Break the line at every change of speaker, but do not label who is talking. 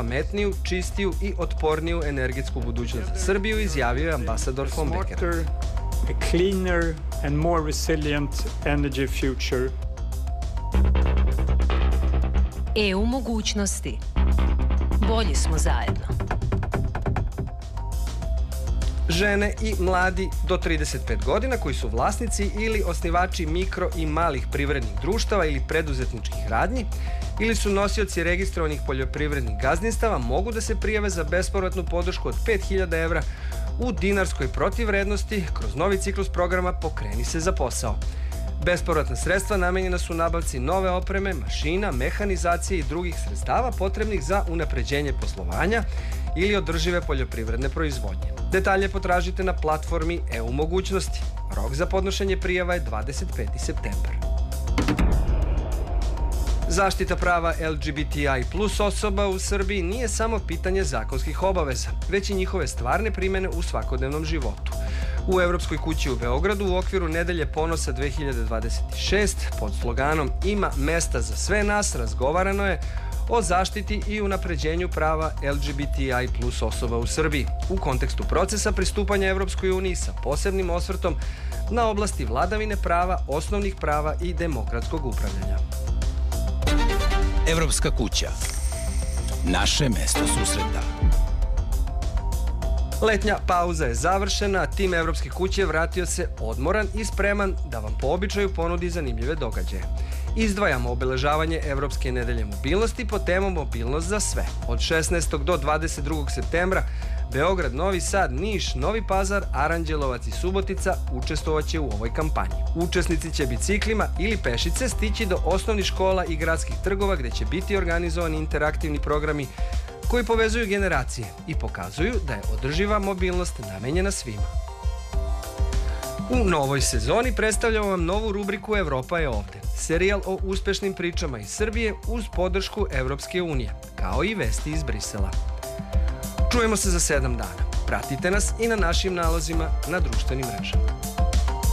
pametniju, čistiju i otporniju energetsku budućnost za Srbiju, izjavio je ambasador von Becker.
A cleaner and more resilient energy future.
EU mogućnosti. Bolji smo zajedno.
Žene i mladi do 35 godina koji su vlasnici ili osnivači mikro i malih privrednih društava ili preduzetničkih radnji ili su nosioci registrovanih poljoprivrednih gazdinstava mogu da se prijave za bespovratnu podršku od 5.000 evra u dinarskoj protivvrednosti kroz novi ciklus programa Pokreni se za posao. Bespovratna sredstva namenjena su nabavci nove opreme, mašina, mehanizacije i drugih sredstava potrebnih za unapređenje poslovanja ili održive poljoprivredne proizvodnje. Detalje potražite na platformi EU mogućnosti. Rok za podnošenje prijava je 25. septembar. Zaštita prava LGBTI plus osoba u Srbiji nije samo pitanje zakonskih obaveza, već i njihove stvarne primene u svakodnevnom životu. U Evropskoj kući u Beogradu u okviru Nedelje ponosa 2026 pod sloganom Ima mesta za sve nas razgovarano je o zaštiti i unapređenju prava LGBTI plus osoba u Srbiji u kontekstu procesa pristupanja Evropskoj uniji sa posebnim osvrtom na oblasti vladavine prava, osnovnih prava i demokratskog upravljanja.
Evropska kuća. Naše mesto susreta.
Letnja pauza je završena, a tim Evropske kuće vratio se odmoran i spreman da vam po običaju ponudi zanimljive događaje. Izdvajamo obeležavanje Evropske nedelje mobilnosti po temu Mobilnost za sve. Od 16. do 22. septembra Beograd, Novi Sad, Niš, Novi Pazar, Aranđelovac i Subotica učestvovaće u ovoj kampanji. Učesnici će biciklima ili pešice stići do osnovnih škola i gradskih trgova gde će biti organizovani interaktivni programi koji povezuju generacije i pokazuju da je održiva mobilnost namenjena svima. U novoj sezoni predstavljamo vam novu rubriku Evropa je ovde. Serijal o uspešnim pričama iz Srbije uz podršku Evropske unije, kao i vesti iz Brisela. Čujemo se za 7 dana. Pratite nas i na našim nalozima na društvenim mrežama.